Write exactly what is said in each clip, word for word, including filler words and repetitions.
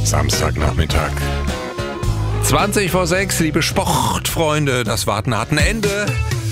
Samstagnachmittag. zwanzig vor sechs, liebe Sportfreunde, das Warten hat ein Ende.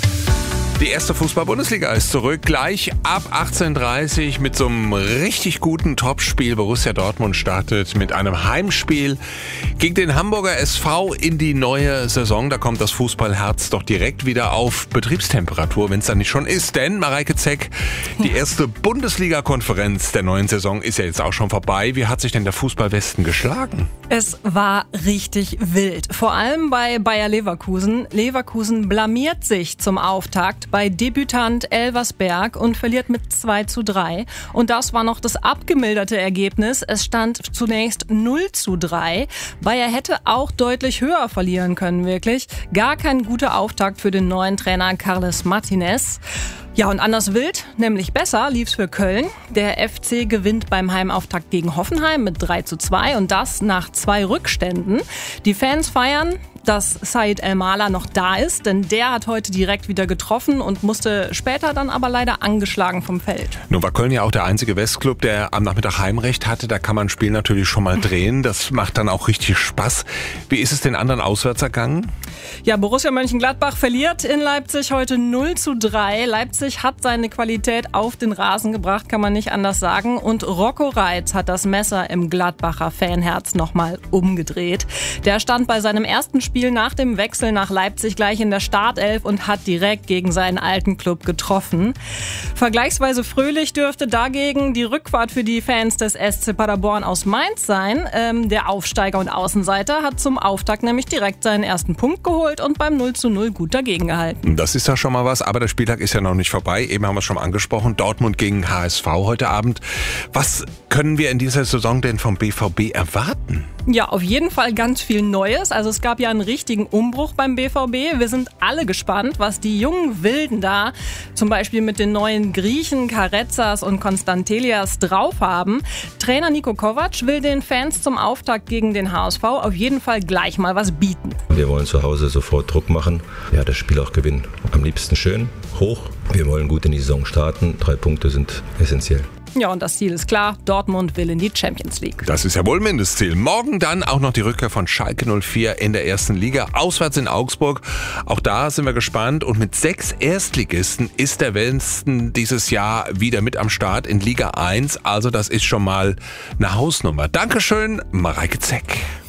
Die erste Fußball-Bundesliga ist zurück, gleich ab achtzehn Uhr dreißig mit so einem richtig guten Topspiel. Borussia Dortmund startet mit einem Heimspiel gegen den Hamburger S V in die neue Saison. Da kommt das Fußballherz doch direkt wieder auf Betriebstemperatur, wenn es dann nicht schon ist. Denn, Mareike Zeck, die erste Bundesliga-Konferenz der neuen Saison ist ja jetzt auch schon vorbei. Wie hat sich denn der Fußballwesten geschlagen? Es war richtig wild. Vor allem bei Bayer Leverkusen. Leverkusen blamiert sich zum Auftakt bei Debütant Elversberg und verliert mit zwei zu drei. Und das war noch das abgemilderte Ergebnis. Es stand zunächst null zu drei. Bayer hätte auch deutlich höher verlieren können, wirklich. Gar kein guter Auftakt für den neuen Trainer Carles Martinez. Ja, und anders wild, nämlich besser, lief's für Köln. Der F C gewinnt beim Heimauftakt gegen Hoffenheim mit drei zu zwei und das nach zwei Rückständen. Die Fans feiern, dass Said El-Mala noch da ist, denn der hat heute direkt wieder getroffen und musste später dann aber leider angeschlagen vom Feld. Nun war Köln ja auch der einzige Westclub, der am Nachmittag Heimrecht hatte. Da kann man ein Spiel natürlich schon mal drehen. Das macht dann auch richtig Spaß. Wie ist es den anderen auswärts ergangen? Ja, Borussia Mönchengladbach verliert in Leipzig heute null zu drei. Leipzig hat seine Qualität auf den Rasen gebracht, kann man nicht anders sagen. Und Rocco Reitz hat das Messer im Gladbacher Fanherz nochmal umgedreht. Der stand bei seinem ersten Spiel nach dem Wechsel nach Leipzig gleich in der Startelf und hat direkt gegen seinen alten Club getroffen. Vergleichsweise fröhlich dürfte dagegen die Rückfahrt für die Fans des S C Paderborn aus Mainz sein. Ähm, der Aufsteiger und Außenseiter hat zum Auftakt nämlich direkt seinen ersten Punkt geholt und beim null zu null gut dagegen gehalten. Das ist ja schon mal was, aber der Spieltag ist ja noch nicht vorbei. Eben haben wir es schon angesprochen, Dortmund gegen H S V heute Abend. Was können wir in dieser Saison denn vom B V B erwarten? Ja, auf jeden Fall ganz viel Neues. Also es gab ja einen richtigen Umbruch beim B V B. Wir sind alle gespannt, was die jungen Wilden da zum Beispiel mit den neuen Griechen Karezas und Konstantelias drauf haben. Trainer Niko Kovac will den Fans zum Auftakt gegen den H S V auf jeden Fall gleich mal was bieten. Wir wollen zu Hause sofort Druck machen, ja, das Spiel auch gewinnen. Am liebsten schön, hoch. Wir wollen gut in die Saison starten. Drei Punkte sind essentiell. Ja, und das Ziel ist klar, Dortmund will in die Champions League. Das ist ja wohl Mindestziel. Morgen dann auch noch die Rückkehr von Schalke null vier in der ersten Liga, auswärts in Augsburg. Auch da sind wir gespannt. Und mit sechs Erstligisten ist der Westen dieses Jahr wieder mit am Start in Liga eins. Also das ist schon mal eine Hausnummer. Dankeschön, Mareike Zeck.